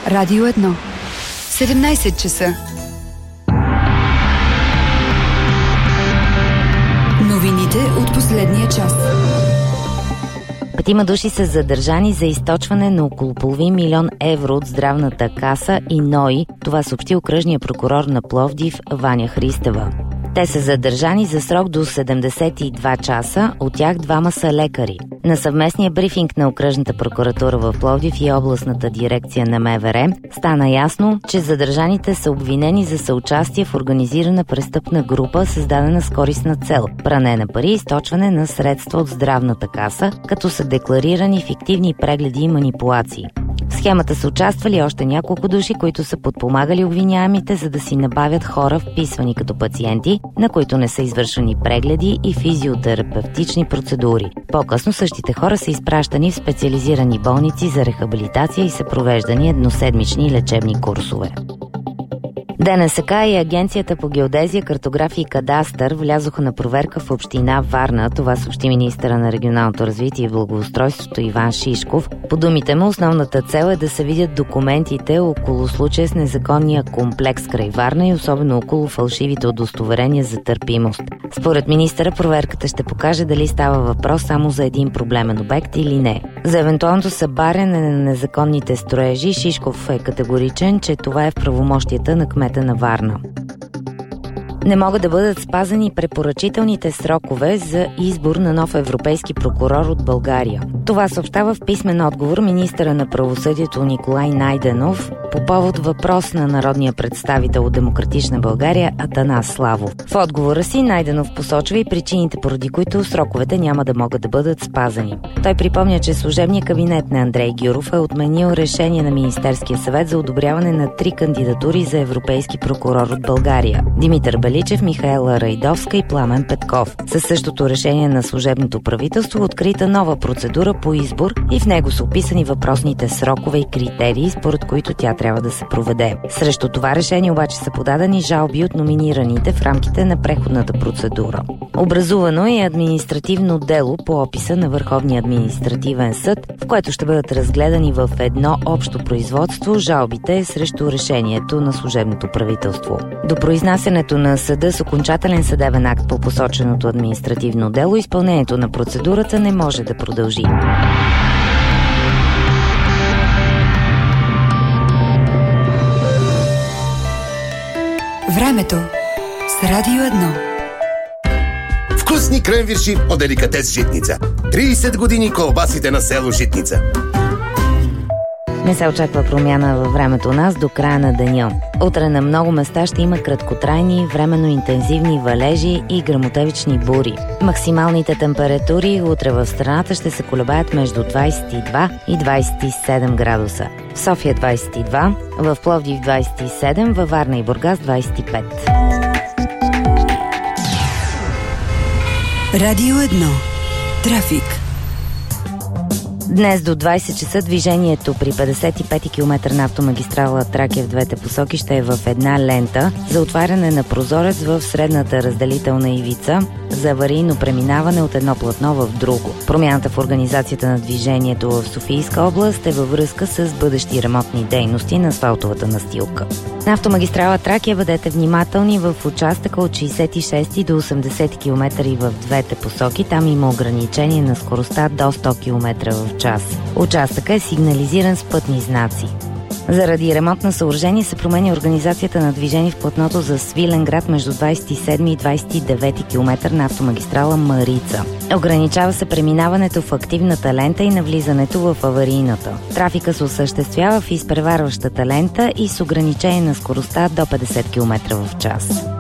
Радио 1. 17 часа. Новините от последния час. 5 души са задържани за източване на около половин милион евро от здравната каса и НОИ. Това съобщи окръжния прокурор на Пловдив Ваня Христева. Те са задържани за срок до 72 часа, от тях 2 са лекари. На съвместния брифинг на окръжната прокуратура в Пловдив и областната дирекция на МВР стана ясно, че задържаните са обвинени за съучастие в организирана престъпна група, създадена с користна цел – пране на пари и източване на средства от здравната каса, като са декларирани фиктивни прегледи и манипулации. В схемата са участвали още няколко души, които са подпомагали обвиняемите, за да си набавят хора, вписвани като пациенти, на които не са извършвани прегледи и физиотерапевтични процедури. По-късно същите хора са изпращани в специализирани болници за рехабилитация и са провеждани едноседмични лечебни курсове. ДНСК и Агенцията по геодезия, картография и кадастър влязоха на проверка в община Варна. Това съобщи министъра на регионалното развитие и благоустройството Иван Шишков. По думите му, основната цел е да се видят документите около случая с незаконния комплекс край Варна и особено около фалшивите удостоверения за търпимост. Според министъра, проверката ще покаже дали става въпрос само за един проблемен обект или не. За евентуалното събаряне на незаконните строежи, Шишков е категоричен, че това е в правомощията на кмета на Варна. Не могат да бъдат спазени препоръчителните срокове за избор на нов европейски прокурор от България. Това съобщава в писмен отговор министъра на правосъдието Николай Найденов по повод въпрос на народния представител от Демократична България Атанас Славов. В отговора си Найденов посочва и причините, поради които сроковете няма да могат да бъдат спазени. Той припомня, че служебният кабинет на Андрей Гюров е отменил решение на Министерския съвет за одобряване на 3 кандидатури за европейски прокурор от България – Димитър Беличев, Михаела Райдовска и Пламен Петков. Със същото решение на служебното правителство открита нова процедура по избор и в него са описани въпросните срокове и критерии, според които тя трябва да се проведе. Срещу това решение обаче са подадени жалби от номинираните в рамките на преходната процедура. Образувано е административно дело по описа на Върховния административен съд, в което ще бъдат разгледани в едно общо производство жалбите срещу решението на служебното правителство. До произнасянето на съда с окончателен съдебен акт по посоченото административно дело, изпълнението на процедурата не може да продължи. Времето с Радио 1. Вкусни кренвирши от деликатес Житница. 30 години колбасите на село Житница. Не се очаква промяна във времето у нас до края на деня. Утре на много места ще има краткотрайни, временно интензивни валежи и гръмотевични бури. Максималните температури утре в страната ще се колебаят между 22 и 27 градуса. В София 22, в Пловдив 27, във Варна и Бургас 25. Радио 1. Трафик. Днес до 20 часа движението при 55 км на автомагистрала Тракия в двете посоки ще е в една лента за отваряне на прозорец в средната разделителна ивица за аварийно преминаване от едно платно в друго. Промяната в организацията на движението в Софийска област е във връзка с бъдещи ремонтни дейности на асфалтовата настилка. На автомагистрала Тракия бъдете внимателни в участъка от 66 до 80 км и в двете посоки. Там има ограничение на скоростта до 100 км в час. Участъкът е сигнализиран с пътни знаци. Заради ремонт на съоръжение се променя организацията на движение в платното за Свиленград между 27 и 29 км на автомагистрала Марица. Ограничава се преминаването в активната лента и навлизането в аварийната. Трафика се осъществява в изпреварващата лента и с ограничение на скоростта до 50 км в час.